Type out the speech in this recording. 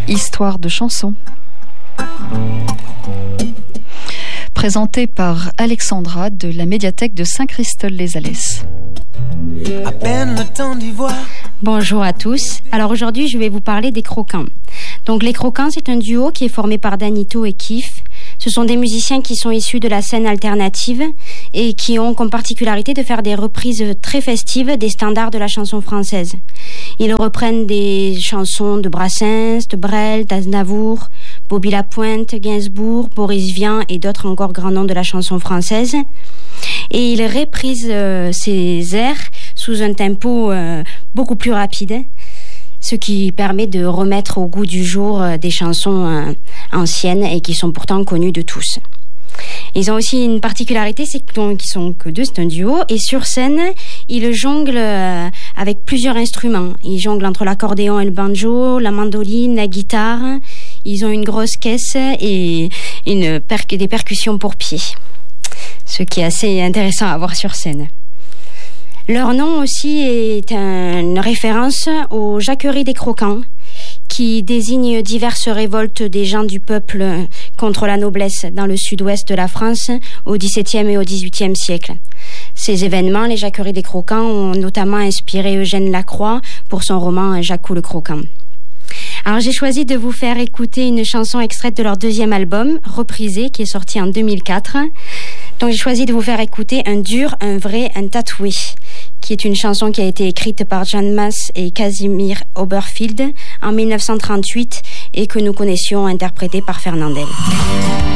Histoire de chansons. Présenté par Alexandra de la médiathèque de Saint-Christol-les-Alès. À peine le temps d'y voir. Bonjour à tous. Alors aujourd'hui, je vais vous parler des Croquants. Donc les Croquants, c'est un duo qui est formé par Danito et Kif. Ce sont des musiciens qui sont issus de la scène alternative et qui ont comme particularité de faire des reprises très festives des standards de la chanson française. Ils reprennent des chansons de Brassens, de Brel, d'Aznavour, Bobby Lapointe, Gainsbourg, Boris Vian et d'autres encore grands noms de la chanson française. Et ils reprisent ces airs sous un tempo beaucoup plus rapide, ce qui permet de remettre au goût du jour des chansons anciennes et qui sont pourtant connues de tous. Ils ont aussi une particularité, c'est qu'ils sont que deux, c'est un duo, et sur scène, ils jonglent avec plusieurs instruments. Ils jonglent entre l'accordéon et le banjo, la mandoline, la guitare. Ils ont une grosse caisse et des percussions pour pied, ce qui est assez intéressant à voir sur scène. Leur nom aussi est une référence aux jacqueries des Croquants, qui désignent diverses révoltes des gens du peuple contre la noblesse dans le sud-ouest de la France au XVIIe et au XVIIIe siècle. Ces événements, les jacqueries des Croquants, ont notamment inspiré Eugène Lacroix pour son roman Jacou le Croquant. Alors j'ai choisi de vous faire écouter une chanson extraite de leur deuxième album, Reprisé, qui est sorti en 2004. Donc j'ai choisi de vous faire écouter Un dur, un vrai, un tatoué, qui est une chanson qui a été écrite par Jan Maas et Casimir Oberfield en 1938 et que nous connaissions interprétée par Fernandel.